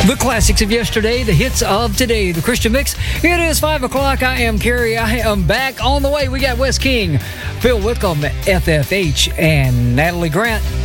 The classics of yesterday, the hits of today, the Christian Mix. It is 5 o'clock. I am Carrie. I am back on the way. We got Wes King, Phil Wickham, FFH, and Natalie Grant.